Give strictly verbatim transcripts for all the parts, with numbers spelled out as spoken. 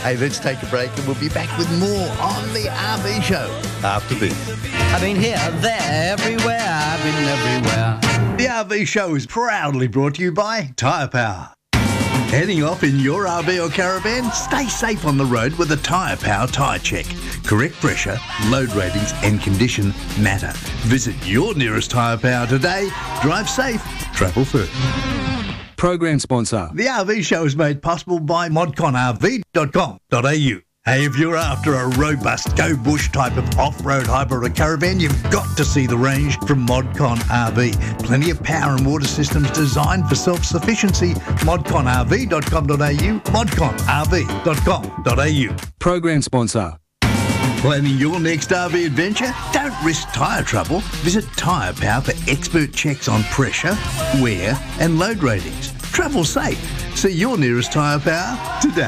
Hey, let's take a break and we'll be back with more on the R V Show after this. I've been here, there, everywhere. I've been everywhere. The R V Show is proudly brought to you by Tyre Power. Heading off in your R V or caravan? Stay safe on the road with a Tyre Power tyre check. Correct pressure, load ratings and condition matter. Visit your nearest Tyre Power today. Drive safe, travel first. Program sponsor. The R V Show is made possible by modcon r v dot com dot a u. Hey, if you're after a robust go-bush type of off-road hybrid or caravan, you've got to see the range from Modcon R V. Plenty of power and water systems designed for self-sufficiency. modcon r v dot com dot a u, modcon r v dot com dot a u. Program sponsor. Planning your next R V adventure? Don't risk tyre trouble. Visit Tyre Power for expert checks on pressure, wear and load ratings. Travel safe. See your nearest Tyre Power today.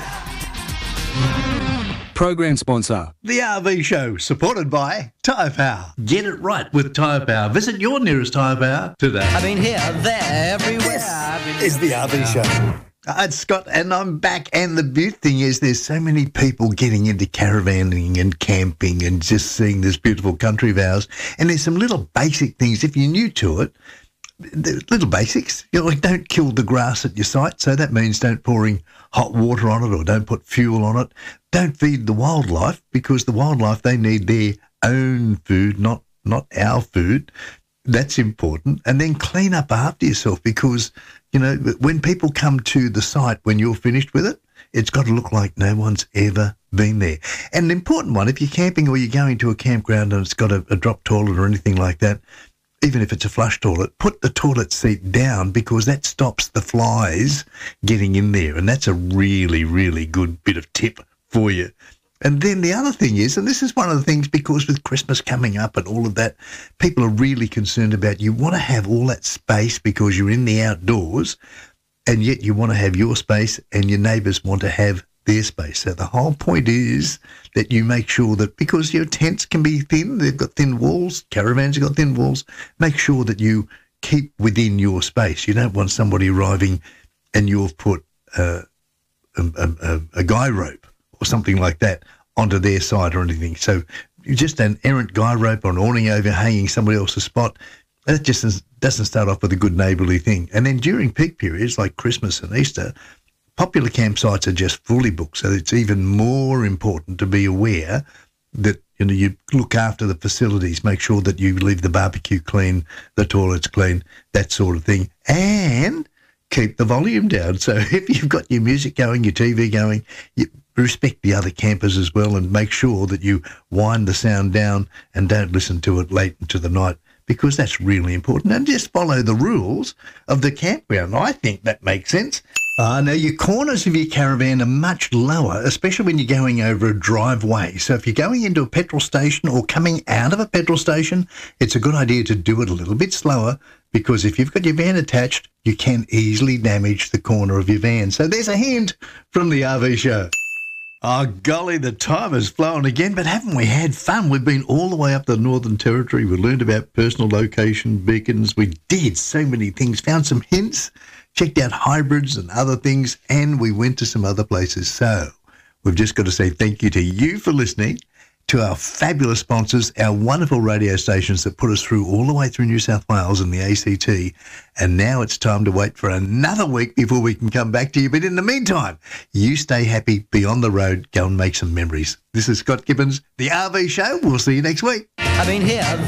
Program sponsor. The R V Show, supported by Tyre Power. Get it right with Tyre Power. Visit your nearest Tyre Power today. I've been here, there, everywhere. I've been This is the R V Show. Uh, it's Scott, and I'm back. And the beautiful thing is there's so many people getting into caravanning and camping and just seeing this beautiful country of ours. And there's some little basic things, if you're new to it, the little basics. You know, like don't kill the grass at your site. So that means don't pouring hot water on it or don't put fuel on it. Don't feed the wildlife, because the wildlife, they need their own food, not not our food. That's important. And then clean up after yourself, because, you know, when people come to the site when you're finished with it, it's got to look like no one's ever been there. And an important one, if you're camping or you're going to a campground and it's got a, a drop toilet or anything like that, even if it's a flush toilet, put the toilet seat down, because that stops the flies getting in there. And that's a really, really good bit of tip for you. And then the other thing is, and this is one of the things, because with Christmas coming up and all of that, people are really concerned about, you want to have all that space because you're in the outdoors, and yet you want to have your space and your neighbours want to have their space. So the whole point is that you make sure that, because your tents can be thin, they've got thin walls, caravans have got thin walls, make sure that you keep within your space. You don't want somebody arriving and you've put uh, a, a, a guy rope or something like that onto their side or anything. So just an errant guy rope or an awning overhanging somebody else's spot, that just doesn't start off with a good neighbourly thing. And then during peak periods like Christmas and Easter, popular campsites are just fully booked, so it's even more important to be aware that, you know, you look after the facilities, make sure that you leave the barbecue clean, the toilets clean, that sort of thing, and keep the volume down. So if you've got your music going, your T V going, you respect the other campers as well, and make sure that you wind the sound down and don't listen to it late into the night, because that's really important. And just follow the rules of the campground. I think that makes sense. Uh, now, your corners of your caravan are much lower, especially when you're going over a driveway. So if you're going into a petrol station or coming out of a petrol station, it's a good idea to do it a little bit slower, because if you've got your van attached, you can easily damage the corner of your van. So there's a hint from the R V Show. Oh, golly, the time has flown again, but haven't we had fun? We've been all the way up the Northern Territory. We learned about personal location beacons. We did so many things, found some hints, checked out hybrids and other things, and we went to some other places. So we've just got to say thank you to you for listening, to our fabulous sponsors, our wonderful radio stations that put us through all the way through New South Wales and the A C T. And now it's time to wait for another week before we can come back to you. But in the meantime, you stay happy, be on the road, go and make some memories. This is Scott Gibbons, the R V Show. We'll see you next week. I've been here,